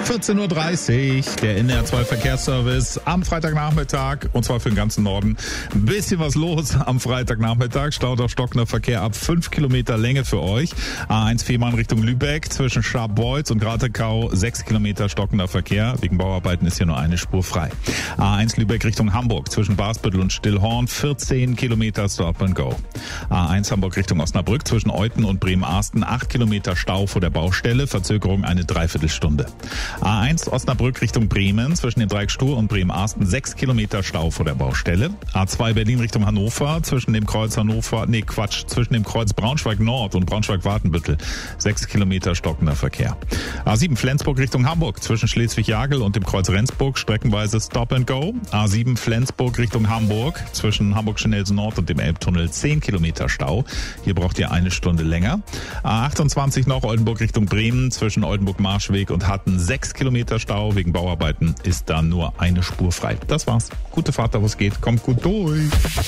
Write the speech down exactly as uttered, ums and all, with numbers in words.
vierzehn Uhr dreißig, der N R zwei Verkehrsservice am Freitagnachmittag und zwar für den ganzen Norden. Ein bisschen was los am Freitagnachmittag. Staut auf stockender Verkehr ab fünf Kilometer Länge für euch. A eins Fehmarn Richtung Lübeck zwischen Scharbeutz und Gratekau sechs Kilometer stockender Verkehr. Wegen Bauarbeiten ist hier nur eine Spur frei. A eins Lübeck Richtung Hamburg zwischen Basbüttel und Stillhorn vierzehn Kilometer Stop and Go. A eins Hamburg Richtung Osnabrück zwischen Euten und Bremen-Arsten acht Kilometer Stau vor der Baustelle. Verzögerung eine Dreiviertelstunde. A eins Osnabrück Richtung Bremen zwischen dem Dreieck Stur und Bremen-Arsten sechs Kilometer Stau vor der Baustelle. A zwei Berlin Richtung Hannover zwischen dem Kreuz Hannover, nee Quatsch, zwischen dem Kreuz Braunschweig Nord und Braunschweig-Wartenbüttel sechs Kilometer stockender Verkehr. A sieben Flensburg Richtung Hamburg zwischen Schleswig-Jagel und dem Kreuz Rendsburg streckenweise Stop and Go. A sieben Flensburg Richtung Hamburg zwischen Hamburg-Schnellsen Nord und dem Elbtunnel zehn Kilometer Stau. Hier braucht ihr eine Stunde länger. A achtundzwanzig noch Oldenburg Richtung Bremen zwischen Oldenburg-Marschweg und Hatten sechs Kilometer Stau. Wegen Bauarbeiten ist da nur eine Spur frei. Das war's. Gute Fahrt, da wo es geht. Kommt gut durch.